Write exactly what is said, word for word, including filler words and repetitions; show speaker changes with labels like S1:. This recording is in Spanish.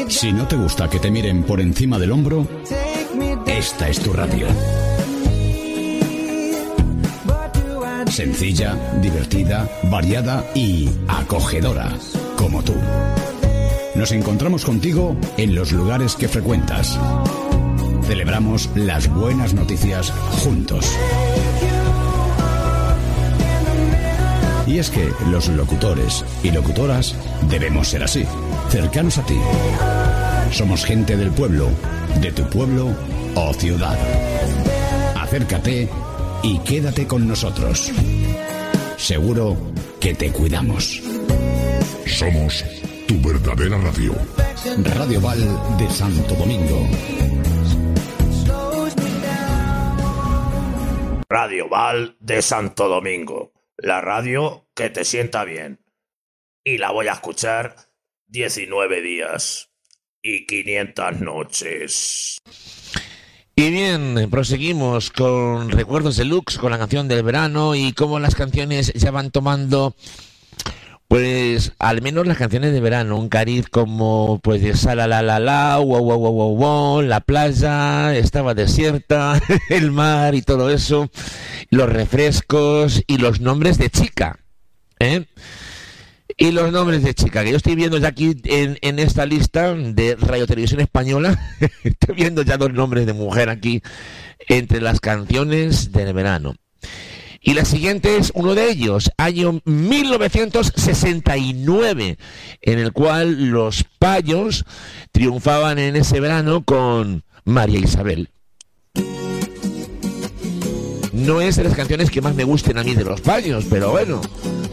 S1: Si no te gusta que te miren por encima del hombro, esta es tu radio. Sencilla, divertida, variada y acogedora, como tú. Nos encontramos contigo en los lugares que frecuentas. Celebramos las buenas noticias juntos. Y es que los locutores y locutoras debemos ser así, cercanos a ti. Somos gente del pueblo, de tu pueblo o ciudad. Acércate y quédate con nosotros. Seguro que te cuidamos.
S2: Somos tu verdadera radio.
S1: Radio Val de Santo Domingo.
S3: Radio Val de Santo Domingo. La radio que te sienta bien. Y la voy a escuchar diecinueve días y quinientas noches.
S4: Y bien, proseguimos con Recuerdos Deluxe, con la canción del verano y cómo las canciones ya van tomando, pues, al menos las canciones de verano, un cariz como, pues, de Sala la la la, wow, wow, wow, wow, wow, la playa estaba desierta, el mar y todo eso, los refrescos y los nombres de chica, ¿eh? Y los nombres de chica, que yo estoy viendo ya aquí en, en esta lista de Radio Televisión Española, estoy viendo ya dos nombres de mujer aquí entre las canciones del verano. Y la siguiente es uno de ellos, año mil novecientos sesenta y nueve, en el cual los Payos triunfaban en ese verano con María Isabel. No es de las canciones que más me gusten a mí de los Payos, pero bueno,